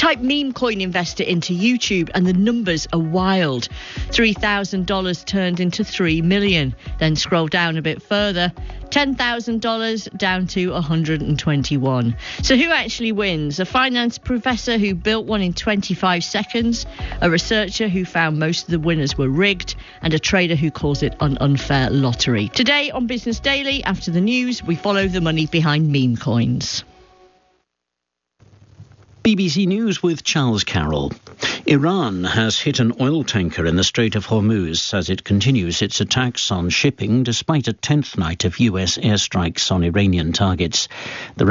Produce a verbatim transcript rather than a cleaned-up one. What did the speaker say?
Type meme coin investor into YouTube and the numbers are wild. three thousand dollars turned into three million dollars. Then scroll down a bit further. ten thousand dollars down to one hundred twenty-one. So who actually wins? A finance professor who built one in twenty-five seconds, a researcher who found most of the winners were rigged, and a trader who calls it an unfair lottery. Today on Business Daily, after the news, we follow the money behind meme coins. B B C News with Charles Carroll. Iran has hit an oil tanker in the Strait of Hormuz as it continues its attacks on shipping despite a tenth night of U S airstrikes on Iranian targets. The